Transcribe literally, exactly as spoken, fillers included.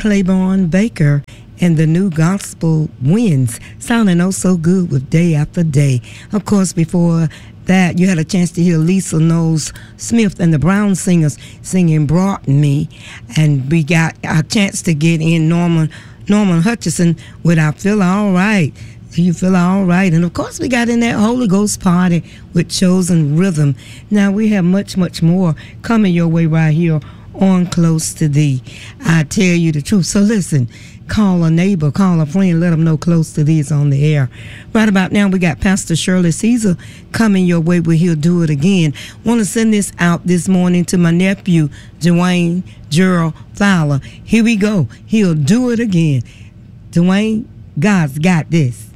Claiborne Baker and the New Gospel Winds, sounding oh so good with Day After Day. Of course, before that, you had a chance to hear Lisa Knowles Smith and the Brown Singers singing Brought Me, and we got a chance to get in Norman Norman Hutchison with I Feel All Right. You feel all right. And of course, we got in that Holy Ghost party with Chosen Rhythm. Now, we have much, much more coming your way right here on Close to Thee. I tell you the truth. So listen, call a neighbor, call a friend, let them know Close to Thee is on the air. Right about now, we got Pastor Shirley Caesar coming your way where he'll do it again. Want to send this out this morning to my nephew, Dwayne Gerald Fowler. Here we go. He'll do it again. Dwayne, God's got this.